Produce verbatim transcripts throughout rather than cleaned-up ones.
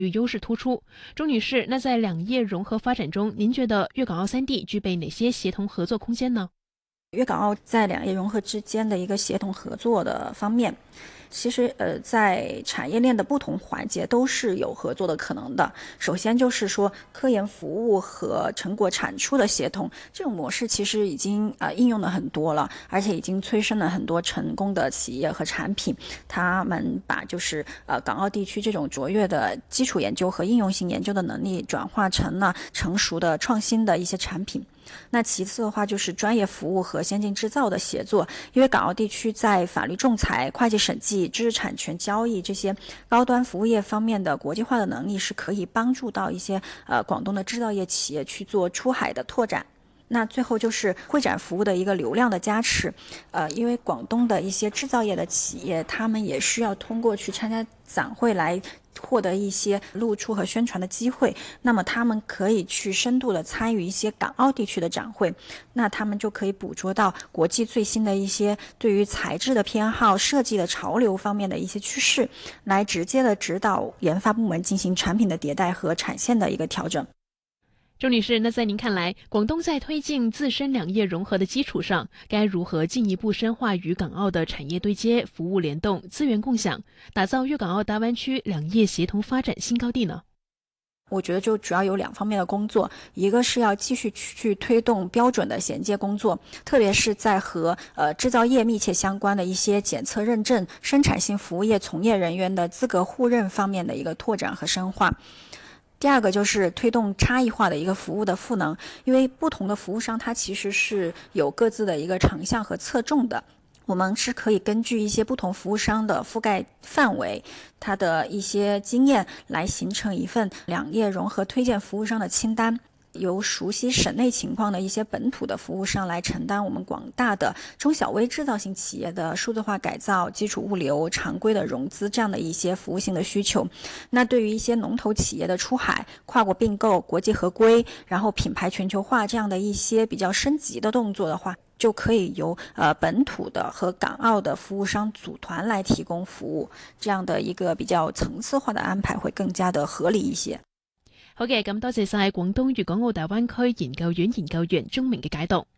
与优势突出。钟女士，那在两业融合发展中，您觉得粤港澳三地具备哪些协同合作空间呢？ 粤港澳在两业融合之间的一个协同合作的方面，其实呃，在产业链的不同环节都是有合作的可能的。首先就是说科研服务和成果产出的协同，这种模式其实已经呃应用了很多了，而且已经催生了很多成功的企业和产品。他们把就是呃港澳地区这种卓越的基础研究和应用性研究的能力，转化成了成熟的创新的一些产品。那其次的话就是专业服务和先进制造的协作，因为港澳地区在法律仲裁、会计审计、知识产权交易这些高端服务业方面的国际化的能力，是可以帮助到一些呃广东的制造业企业去做出海的拓展。那最后就是会展服务的一个流量的加持，呃，因为广东的一些制造业的企业，他们也需要通过去参加展会来获得一些露出和宣传的机会，那么他们可以去深度的参与一些港澳地区的展会，那他们就可以捕捉到国际最新的一些对于材质的偏好、设计的潮流方面的一些趋势，来直接的指导研发部门进行产品的迭代和产线的一个调整。 钟女士，那在您看来，广东在推进自身两业融合的基础上，该如何进一步深化与港澳的产业对接、服务联动、资源共享，打造粤港澳大湾区两业协同发展新高地呢？ 我觉得就主要有两方面的工作，一个是要继续去推动标准的衔接工作，特别是在和呃制造业密切相关的一些检测认证、生产性服务业从业人员的资格互认方面的一个拓展和深化。第二个就是推动差异化的一个服务的赋能，因为不同的服务商它其实是有各自的一个长项和侧重的，我们是可以根据一些不同服务商的覆盖范围，它的一些经验来形成一份两业融合推荐服务商的清单，由熟悉省内情况的一些本土的服务商来承担我们广大的中小微制造型企业的数字化改造、基础物流、常规的融资这样的一些服务性的需求。那对于一些龙头企业的出海、跨国并购、国际合规，然后品牌全球化这样的一些比较升级的动作的话，就可以由呃本土的和港澳的服務商組團來提供服務，這樣的一個比較層次化的安排會更加的合理一些。 好嘅，咁多謝晒廣東粵港澳大灣區研究院研究員鐘明嘅解讀。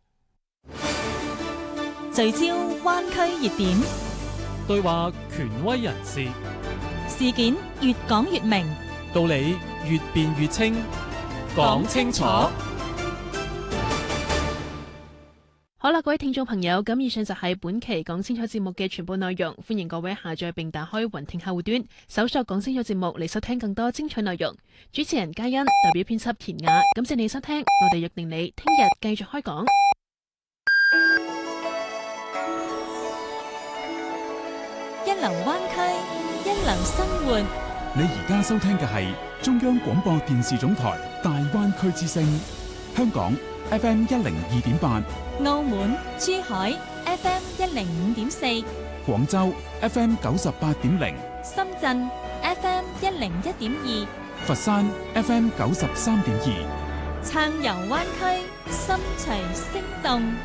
聚焦灣區熱點， 對話權威人士， 事件越講越明， 道理越辯越清，講清楚。 好啦，各位聽眾朋友，咁以上就係本期講清楚節目嘅全部內容，歡迎各位下載並打開雲聽客戶端，搜索講清楚節目嚟收聽更多精彩內容。主持人嘉欣，代表編輯田雅，感謝你收聽，我哋約定你聽日繼續開講。 一流灣區，一流生活。 你而家收聽嘅係中央廣播電視總台大灣區之聲，香港 F M 一零二點八， 澳門、珠海 F M 一零五點四， 廣州 F M 九十八點零， 深圳 F M 一零一點二， 佛山 F M 九十三點二， 暢遊灣區，心隨聲動。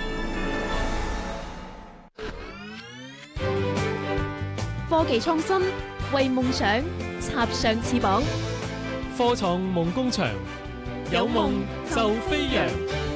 科技創新，為夢想插上翅膀。 科創夢工場，有夢就飛揚。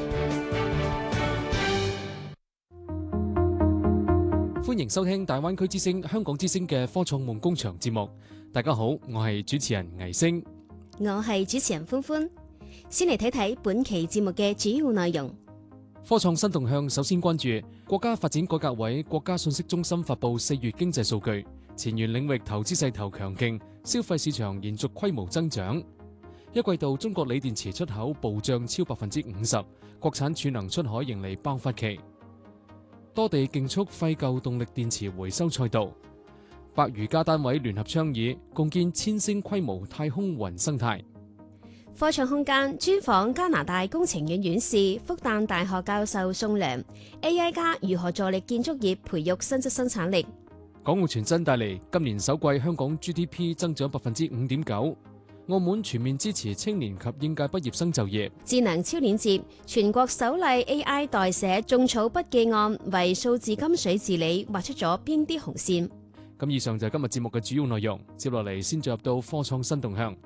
歡迎收聽大灣區之聲、香港之聲嘅科創夢工場節目。大家好，我係主持人倪星， 我係主持人歡歡。先嚟睇睇本期節目嘅主要內容。 科創新動向，首先關注國家發展改革委、國家信息中心發布四月經濟數據，前沿領域投資勢頭強勁，消費市場延續規模增長。一季度中國鋰電池出口暴漲超百分之五十，國產儲能出海迎嚟爆發期。多地競速廢舊動力電池回收賽道，百餘家單位聯合倡議，共建千星規模太空雲生態。 科創空間專訪加拿大工程院院士、復旦大學教授宋良 A I 加如何助力建築業培育新質生產力。 港澳傳真帶嚟今年首季香港 G D P 增長百分之五點九。澳門全面支持青年及應屆畢業生就業。 智能超鏈接全國首例 A I 代寫種草筆記案，為數字金水治理畫出咗邊啲紅線。 咁以上就係今日節目嘅主要內容，接落嚟先進入到科創新動向。